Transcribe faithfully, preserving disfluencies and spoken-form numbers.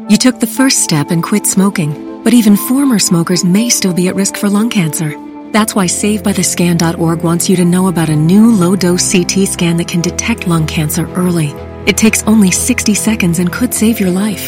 You took the first step and quit smoking, but even former smokers may still be at risk for lung cancer. That's why save by the scan dot org wants you to know about a new low-dose C T scan that can detect lung cancer early. It takes only sixty seconds and could save your life.